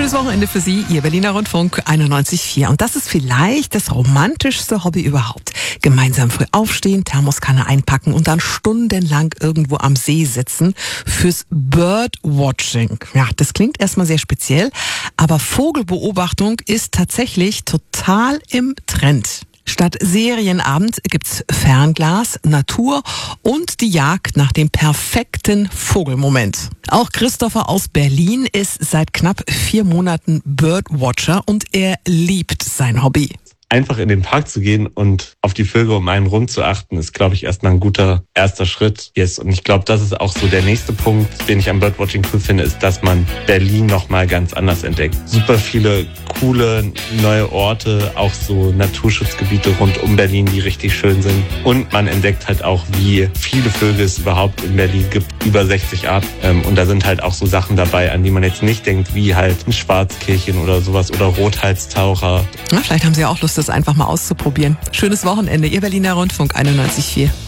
Schönes Wochenende für Sie, Ihr Berliner Rundfunk 91.4. Und das ist vielleicht das romantischste Hobby überhaupt. Gemeinsam früh aufstehen, Thermoskanne einpacken und dann stundenlang irgendwo am See sitzen fürs Birdwatching. Ja, das klingt erstmal sehr speziell, aber Vogelbeobachtung ist tatsächlich total im Trend. Statt Serienabend gibt's Fernglas, Natur und die Jagd nach dem perfekten Vogelmoment. Auch Christopher aus Berlin ist seit knapp 4 Monaten Birdwatcher und er liebt sein Hobby. Einfach in den Park zu gehen und auf die Vögel um einen rum zu achten, ist, glaube ich, erstmal ein guter erster Schritt. Yes. Und ich glaube, das ist auch so der nächste Punkt, den ich am Birdwatching cool finde, ist, dass man Berlin nochmal ganz anders entdeckt. Super viele coole neue Orte, auch so Naturschutzgebiete rund um Berlin, die richtig schön sind. Und man entdeckt halt auch, wie viele Vögel es überhaupt in Berlin gibt, über 60 Arten. Und da sind halt auch so Sachen dabei, an die man jetzt nicht denkt, wie halt ein Schwarzkehlchen oder sowas oder Rothalstaucher. Na, vielleicht haben Sie ja auch Lust, das einfach mal auszuprobieren. Schönes Wochenende, Ihr Berliner Rundfunk 91.4.